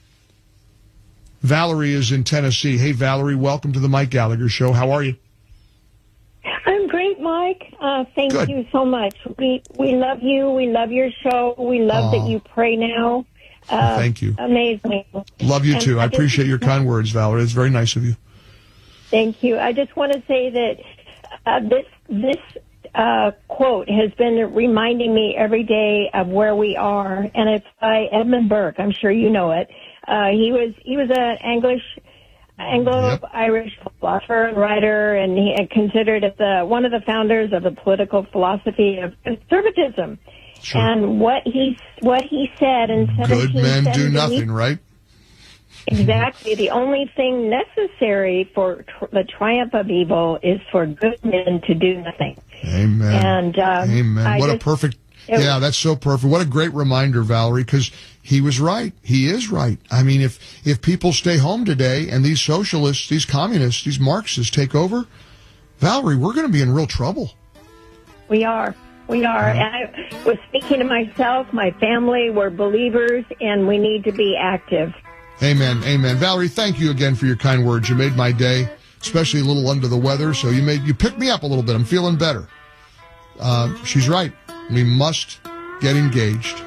Valerie is in Tennessee. Hey, Valerie, welcome to the Mike Gallagher Show. How are you? I'm great, Mike. Uh, thank Good. you so much. We we love you. We love your show. We love Aw. that you pray now. Uh, Thank you. Amazing. Love you And too. I just- appreciate your kind words, Valerie. It's very nice of you. Thank you. I just want to say that uh, this this uh, quote has been reminding me every day of where we are, and it's by Edmund Burke. I'm sure you know it. Uh, he was he was an English Anglo-Irish philosopher and writer, and he and considered as the one of the founders of the political philosophy of conservatism. Sure. And what he what he said in Good men do seventeen seventy nothing, right? Exactly. The only thing necessary for tr- the triumph of evil is for good men to do nothing. Amen. And um, Amen. I What a just- perfect. it- Yeah, that's so perfect. What a great reminder, Valerie, because he was right. He is right. I mean, if if people stay home today and these socialists, these communists, these Marxists take over, Valerie, we're going to be in real trouble. We are. We are. And I was speaking to myself, my family, we're believers, and we need to be active. Amen. Amen. Valerie, thank you again for your kind words. You made my day, especially a little under the weather. So you made you picked me up a little bit. I'm feeling better. Uh, she's right. We must get engaged.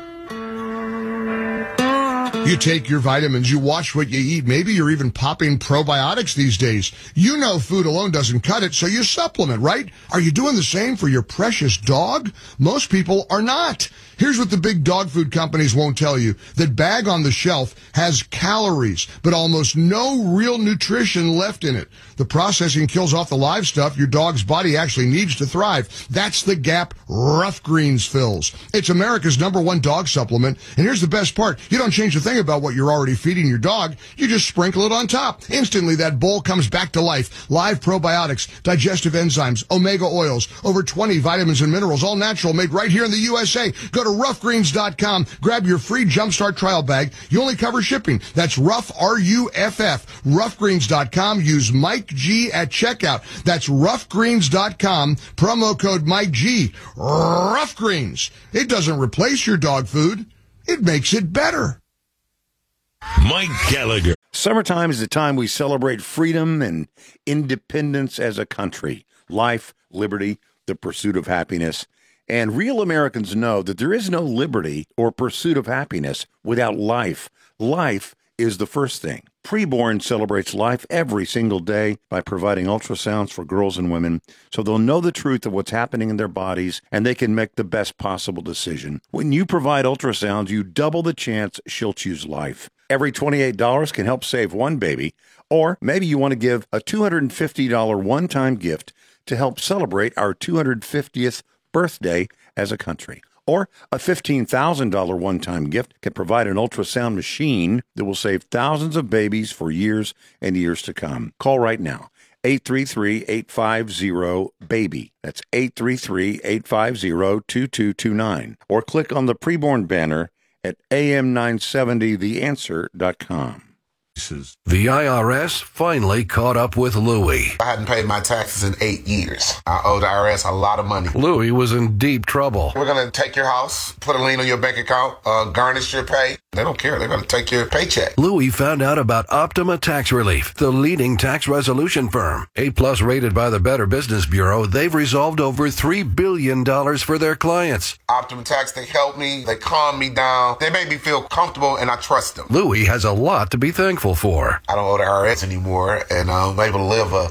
You take your vitamins, you watch what you eat. Maybe you're even popping probiotics these days. You know food alone doesn't cut it, so you supplement, right? Are you doing the same for your precious dog? Most people are not. Here's what the big dog food companies won't tell you. That bag on the shelf has calories, but almost no real nutrition left in it. The processing kills off the live stuff your dog's body actually needs to thrive. That's the gap Rough Greens fills. It's America's number one dog supplement, and here's the best part. You don't change a thing about what you're already feeding your dog. You just sprinkle it on top. Instantly, that bowl comes back to life. Live probiotics, digestive enzymes, omega oils, over twenty vitamins and minerals, all natural, made right here in the U S A. Go to rough greens dot com. Grab your free Jumpstart trial bag. You only cover shipping. That's rough, R U F F. rough greens dot com. Use Mike G at checkout. That's rough greens dot com. Promo code Mike G. Rough Greens. It doesn't replace your dog food. It makes it better. Mike Gallagher. Summertime is the time we celebrate freedom and independence as a country. Life, liberty, the pursuit of happiness. And real Americans know that there is no liberty or pursuit of happiness without life. Life is the first thing. Preborn celebrates life every single day by providing ultrasounds for girls and women so they'll know the truth of what's happening in their bodies and they can make the best possible decision. When you provide ultrasounds, you double the chance she'll choose life. Every twenty-eight dollars can help save one baby, or maybe you want to give a two hundred fifty dollars one-time gift to help celebrate our two hundred fiftieth birthday as a country. Or a fifteen thousand dollars one-time gift can provide an ultrasound machine that will save thousands of babies for years and years to come. Call right now, eight three three, eight five zero, BABY. That's eight three three, eight five zero, two two two nine. Or click on the preborn banner at A M nine seventy the answer dot com. The I R S finally caught up with Louie. I hadn't paid my taxes in eight years. I owe the I R S a lot of money. Louie was in deep trouble. We're going to take your house, put a lien on your bank account, uh, garnish your pay. They don't care. They're going to take your paycheck. Louie found out about Optima Tax Relief, the leading tax resolution firm. A-plus rated by the Better Business Bureau, they've resolved over three billion dollars for their clients. Optima Tax, they help me. They calm me down. They make me feel comfortable, and I trust them. Louie has a lot to be thankful for. I don't owe the I R S anymore, and I'm able to live a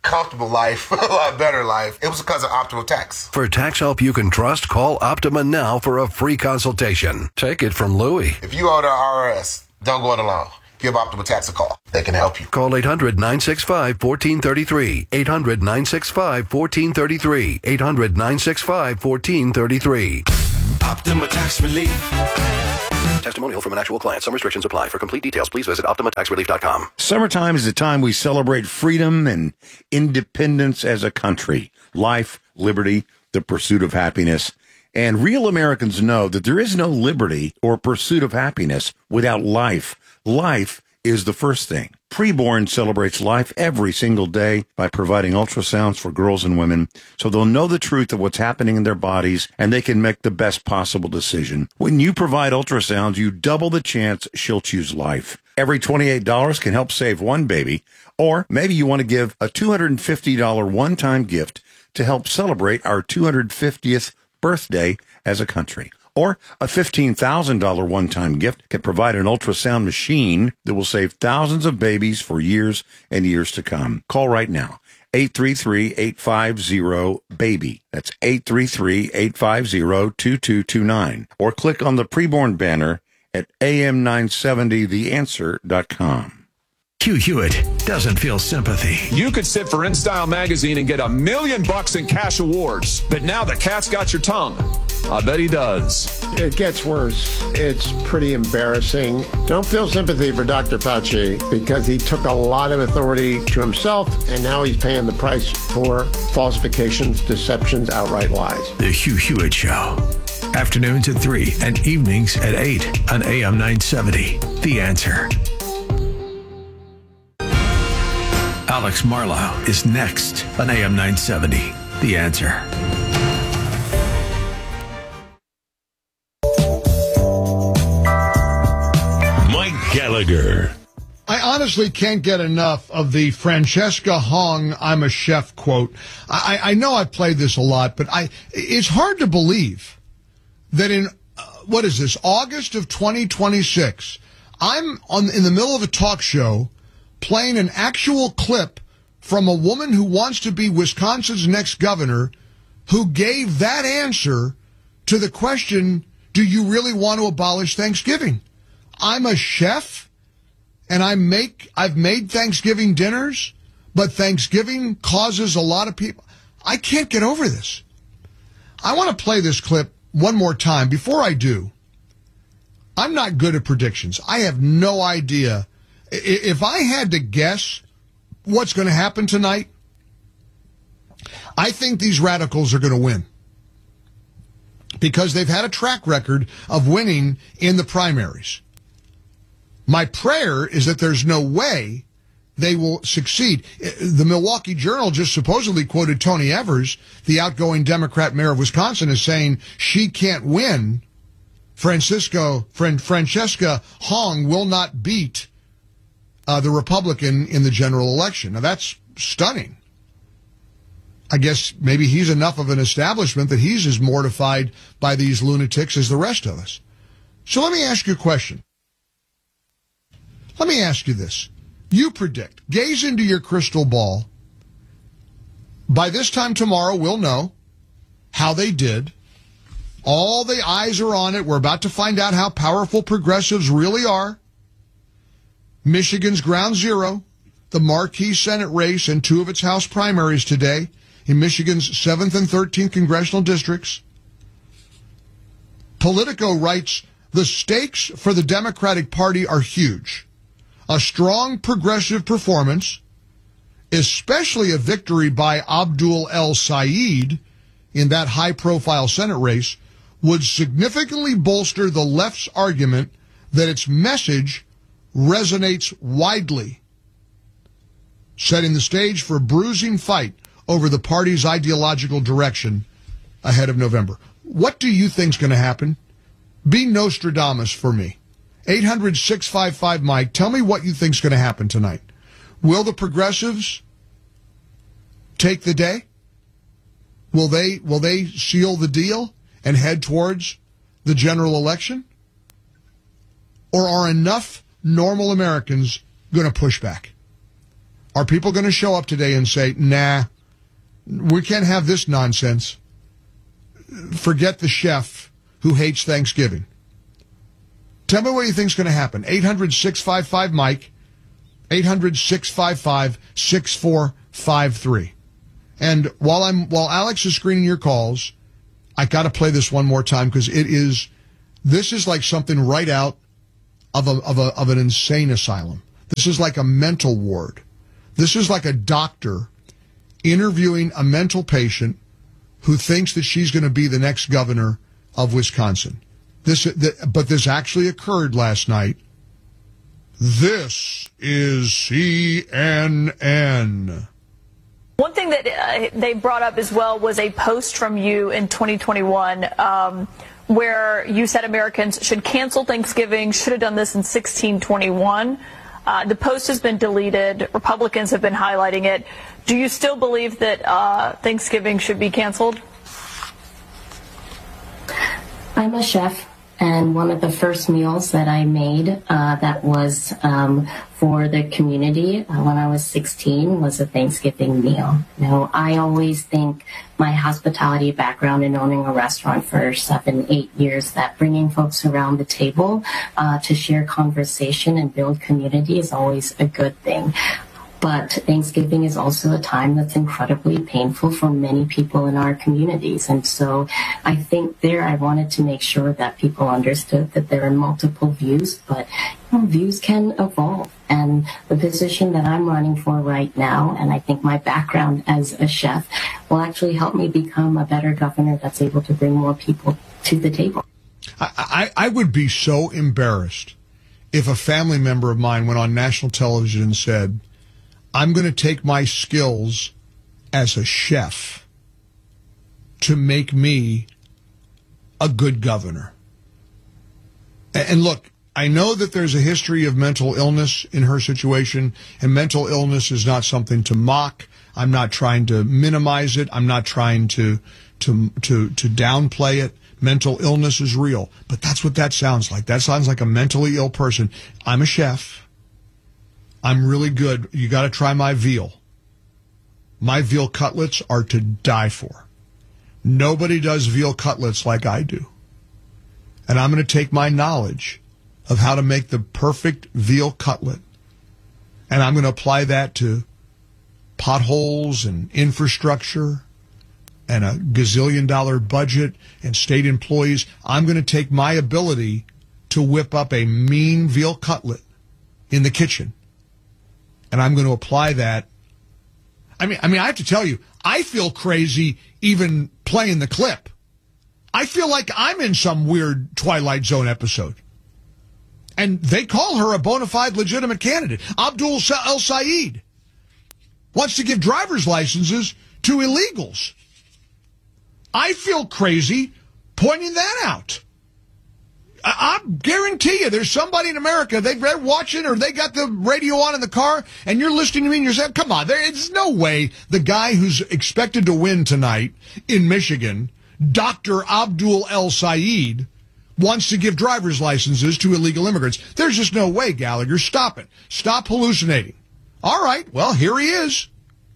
comfortable life, a lot better life. It was because of Optima Tax. For tax help you can trust, call Optima now for a free consultation. Take it from Louie. If you owe the I R S, don't go it alone. Give Optima Tax a call. They can help you. Call eight hundred, nine six five, one four three three. eight hundred, nine six five, one four three three. eight hundred, nine six five, one four three three. Optima Tax Relief. Testimonial from an actual client. Some restrictions apply. For complete details, please visit optima tax relief dot com. Summertime is the time we celebrate freedom and independence as a country. Life, liberty, the pursuit of happiness. And real Americans know that there is no liberty or pursuit of happiness without life. Life is the first thing. Preborn celebrates life every single day by providing ultrasounds for girls and women so they'll know the truth of what's happening in their bodies and they can make the best possible decision. When you provide ultrasounds, you double the chance she'll choose life. Every twenty-eight dollars can help save one baby, or maybe you want to give a two hundred fifty dollars one-time gift to help celebrate our two hundred fiftieth birthday as a country. Or a fifteen thousand dollars one-time gift can provide an ultrasound machine that will save thousands of babies for years and years to come. Call right now. eight three three, eight five zero, BABY. That's eight three three, eight five zero, two two two nine. Or click on the preborn banner at A M nine seventy the answer dot com. Hugh Hewitt doesn't feel sympathy. You could sit for InStyle magazine and get a million bucks in cash awards, but now the cat's got your tongue. I bet he does. It gets worse. It's pretty embarrassing. Don't feel sympathy for Doctor Fauci because he took a lot of authority to himself, and now he's paying the price for falsifications, deceptions, outright lies. The Hugh Hewitt Show. Afternoons at three and evenings at eight on A M nine seventy. The Answer. Alex Marlowe is next on A M nine seventy. The Answer. Mike Gallagher. I honestly can't get enough of the Francesca Hong "I'm a chef" quote. I, I know I've played this a lot, but I it's hard to believe that in, uh, what is this, August of twenty twenty-six, I'm on in the middle of a talk show playing an actual clip from a woman who wants to be Wisconsin's next governor who gave that answer to the question, do you really want to abolish Thanksgiving? I'm a chef and I make, I've made Thanksgiving dinners, but Thanksgiving causes a lot of people. I can't get over this. I want to play this clip one more time. Before I do, I'm not good at predictions. I have no idea. If I had to guess what's going to happen tonight, I think these radicals are going to win because they've had a track record of winning in the primaries. My prayer is that there's no way they will succeed. The Milwaukee Journal just supposedly quoted Tony Evers, the outgoing Democrat mayor of Wisconsin, as saying she can't win. Francisco, Fran, Francesca Hong will not beat Uh, the Republican in the general election. Now, that's stunning. I guess maybe he's enough of an establishment that he's as mortified by these lunatics as the rest of us. So let me ask you a question. Let me ask you this. You predict, gaze into your crystal ball. By this time tomorrow, we'll know how they did. All the eyes are on it. We're about to find out how powerful progressives really are. Michigan's ground zero, the marquee Senate race and two of its House primaries today in Michigan's seventh and thirteenth congressional districts. Politico writes, the stakes for the Democratic Party are huge. A strong progressive performance, especially a victory by Abdul El Sayed in that high-profile Senate race, would significantly bolster the left's argument that its message resonates widely, setting the stage for a bruising fight over the party's ideological direction ahead of November. What do you think's going to happen? Be Nostradamus for me. eight hundred, six five five, Mike. Tell me what you think's going to happen tonight. Will the progressives take the day? Will they, will they seal the deal and head towards the general election? Or are enough normal Americans going to push back? Are people going to show up today and say, nah, we can't have this nonsense? Forget the chef who hates Thanksgiving. Tell me what you think's going to happen. eight hundred, six five five, Mike. eight hundred, six five five, six four five three. And while I'm while Alex is screening your calls, I got to play this one more time because it is this is like something right out of a of a of an insane asylum. This is like a mental ward. This is like a doctor interviewing a mental patient who thinks that she's going to be the next governor of Wisconsin. This, but this actually occurred last night. This is C N N. One thing that uh, they brought up as well was a post from you in twenty twenty-one um, where you said Americans should cancel Thanksgiving, should have done this in sixteen twenty-one. Uh, the post has been deleted. Republicans have been highlighting it. Do you still believe that uh, Thanksgiving should be canceled? I'm a chef, and one of the first meals that I made uh, that was um, for the community uh, when I was sixteen was a Thanksgiving meal. You know, I always think my hospitality background in owning a restaurant for seven, eight years, that bringing folks around the table uh, to share conversation and build community is always a good thing. But Thanksgiving is also a time that's incredibly painful for many people in our communities. And so I think there I wanted to make sure that people understood that there are multiple views, but you know, views can evolve. And the position that I'm running for right now, and I think my background as a chef, will actually help me become a better governor that's able to bring more people to the table. I, I, I would be so embarrassed if a family member of mine went on national television and said, I'm going to take my skills as a chef to make me a good governor. And look, I know that there's a history of mental illness in her situation, and mental illness is not something to mock. I'm not trying to minimize it. I'm not trying to to to to downplay it. Mental illness is real, but that's what that sounds like. That sounds like a mentally ill person. I'm a chef. I'm really good. You got to try my veal. My veal cutlets are to die for. Nobody does veal cutlets like I do. And I'm going to take my knowledge of how to make the perfect veal cutlet, and I'm going to apply that to potholes and infrastructure and a gazillion dollar budget and state employees. I'm going to take my ability to whip up a mean veal cutlet in the kitchen, and I'm going to apply that. I mean, I mean, I have to tell you, I feel crazy even playing the clip. I feel like I'm in some weird Twilight Zone episode. And they call her a bona fide legitimate candidate. Abdul El Sayed wants to give driver's licenses to illegals. I feel crazy pointing that out. I, I guarantee you there's somebody in America, they're watching or they got the radio on in the car, and you're listening to me and you're saying, come on, there's no way the guy who's expected to win tonight in Michigan, Doctor Abdul El Sayed, wants to give driver's licenses to illegal immigrants. There's just no way, Gallagher. Stop it. Stop hallucinating. All right, well, here he is.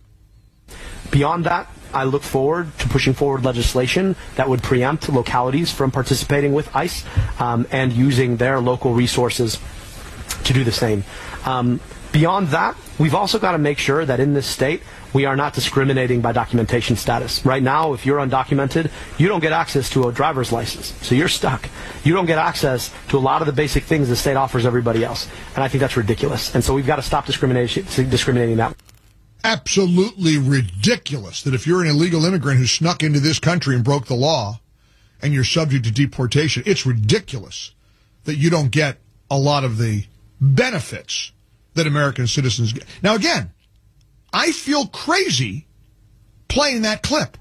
Beyond that, I look forward to pushing forward legislation that would preempt localities from participating with ICE um, and using their local resources to do the same. Um, beyond that, we've also got to make sure that in this state, we are not discriminating by documentation status. Right now, if you're undocumented, you don't get access to a driver's license. So you're stuck. You don't get access to a lot of the basic things the state offers everybody else. And I think that's ridiculous. And so we've got to stop discrimination, discriminating that. Absolutely ridiculous that if you're an illegal immigrant who snuck into this country and broke the law and you're subject to deportation, it's ridiculous that you don't get a lot of the benefits that American citizens get. Now, again, I feel crazy playing that clip.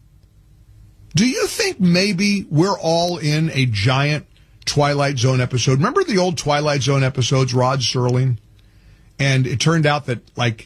Do you think maybe we're all in a giant Twilight Zone episode? Remember the old Twilight Zone episodes, Rod Serling? And it turned out that, like,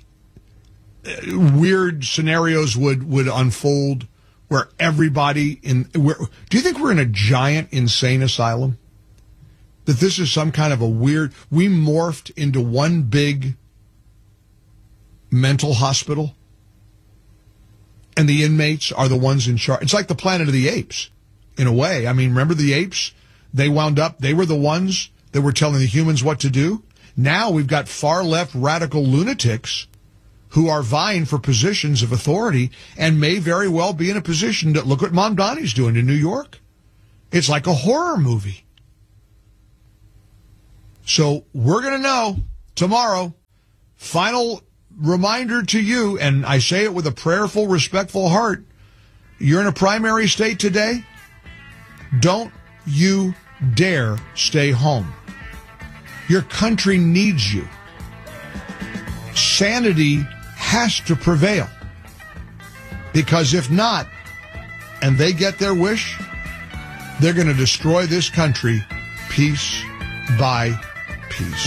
weird scenarios would, would unfold where everybody in... Where, do you think we're in a giant insane asylum? That this is some kind of a weird... We morphed into one big mental hospital, and the inmates are the ones in charge. It's like the Planet of the Apes, in a way. I mean, remember the apes? They wound up, they were the ones that were telling the humans what to do. Now we've got far-left radical lunatics who are vying for positions of authority and may very well be in a position to look what Mamdani's doing in New York. It's like a horror movie. So we're going to know tomorrow. Final reminder to you, and I say it with a prayerful, respectful heart. You're in a primary state today. Don't you dare stay home. Your country needs you. Sanity has to prevail. Because if not, and they get their wish, they're going to destroy this country piece by piece.